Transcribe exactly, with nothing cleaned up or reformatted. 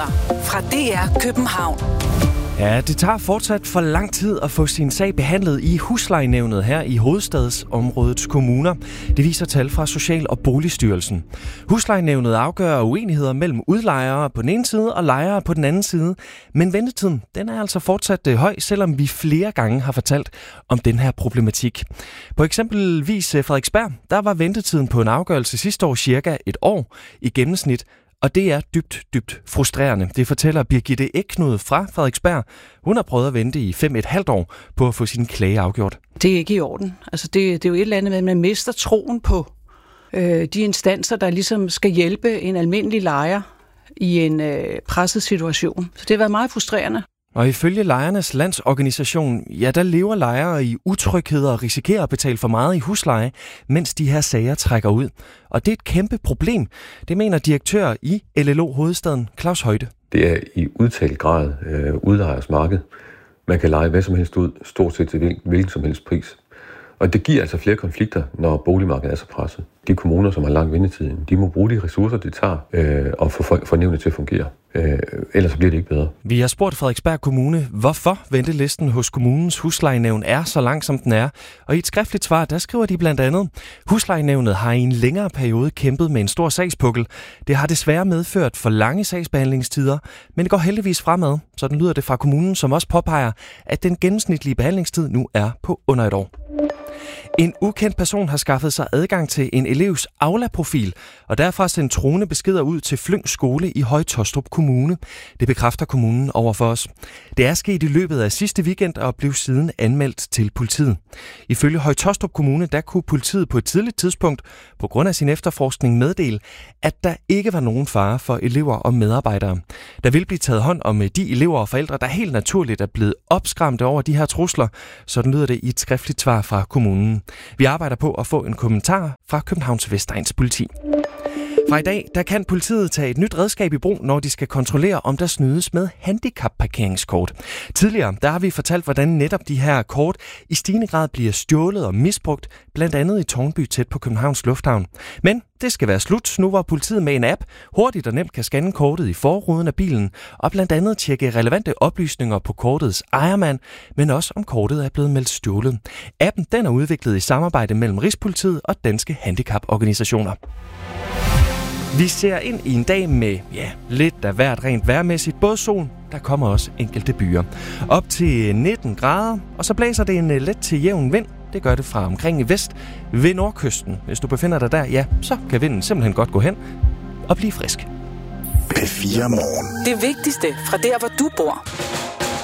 Nyheder fra D R København. Ja, det tager fortsat for lang tid at få sin sag behandlet i huslejenævnet her i hovedstadsområdets kommuner. Det viser tal fra Social- og Boligstyrelsen. Huslejenævnet afgør uenigheder mellem udlejere på den ene side og lejere på den anden side. Men ventetiden, den er altså fortsat høj, selvom vi flere gange har fortalt om den her problematik. På eksempelvis Frederiksberg, der var ventetiden på en afgørelse sidste år cirka et år i gennemsnit. Og det er dybt, dybt frustrerende. Det fortæller Birgitte Eknud fra Frederiksberg. Hun har prøvet at vente i fem et halvt år på at få sin klage afgjort. Det er ikke i orden. Altså det, det er jo et eller andet med, at man mister troen på øh, de instanser, der ligesom skal hjælpe en almindelig lejer i en øh, presset situation. Så det har været meget frustrerende. Og ifølge Lejernes Landsorganisation, ja, der lever lejere i utryghed og risikerer at betale for meget i husleje, mens de her sager trækker ud. Og det er et kæmpe problem. Det mener direktør i L L O Hovedstaden, Claus Højte. Det er i udtalt grad øh, udlejers marked. Man kan leje hvad som helst ud, stort set til hvilken som helst pris. Og det giver altså flere konflikter, når boligmarkedet er så presset. De kommuner, som har lang ventetid, de må bruge de ressourcer, det tager, øh, og få fornævnet til at fungere. Øh, ellers bliver det ikke bedre. Vi har spurgt Frederiksberg Kommune, hvorfor ventelisten hos kommunens huslejenævn er så lang, som den er. Og i et skriftligt svar, der skriver de blandt andet, huslejenævnet har i en længere periode kæmpet med en stor sagspukkel. Det har desværre medført for lange sagsbehandlingstider, men det går heldigvis fremad. Sådan lyder det fra kommunen, som også påpeger, at den gennemsnitlige behandlingstid nu er på under et år. En ukendt person har skaffet sig adgang til en elevs Aula-profil, og derfra sendt truende beskeder ud til Flyng Skole i Høje Taastrup Kommune. Det bekræfter kommunen over for os. Det er sket i løbet af sidste weekend og blev siden anmeldt til politiet. Ifølge Høje Taastrup Kommune, der kunne politiet på et tidligt tidspunkt, på grund af sin efterforskning, meddele, at der ikke var nogen fare for elever og medarbejdere. Der vil blive taget hånd om de elever og forældre, der helt naturligt er blevet opskræmte over de her trusler. Sådan lyder det i et skriftligt svar fra kommunen. Vi arbejder på at få en kommentar fra Københavns Vestegns politi. Fra i dag, der kan politiet tage et nyt redskab i brug, når de skal kontrollere, om der snydes med handicapparkeringskort. Tidligere, der har vi fortalt, hvordan netop de her kort i stigende grad bliver stjålet og misbrugt, blandt andet i Tårnby tæt på Københavns Lufthavn. Men det skal være slut, nu hvor politiet med en app hurtigt og nemt kan scanne kortet i forruden af bilen, og blandt andet tjekke relevante oplysninger på kortets ejermand, men også om kortet er blevet meldt stjålet. Appen den er udviklet i samarbejde mellem Rigspolitiet og Danske Handicaporganisationer. Vi ser ind i en dag med ja, lidt af hvert rent vejrmæssigt. Både sol, der kommer også enkelte byer. Op til nitten grader, og så blæser det en let til jævn vind. Det gør det fra omkring i vest ved nordkysten. Hvis du befinder dig der, ja, så kan vinden simpelthen godt gå hen og blive frisk. P fire Morgen. Det vigtigste fra der, hvor du bor.